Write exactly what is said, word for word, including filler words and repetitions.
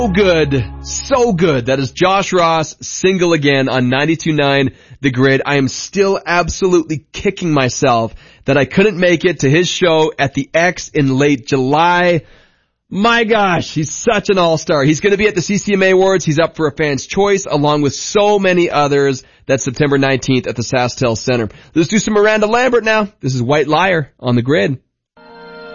So good, so good. That is Josh Ross, Single Again on ninety-two point nine The Grid. I am still absolutely kicking myself that I couldn't make it to his show at the X in late July. My gosh, he's such an all-star. He's going to be at the C C M A Awards. He's up for a fan's choice along with so many others. That's September nineteenth at the SaskTel Center. Let's do some Miranda Lambert now. This is White Liar on The Grid.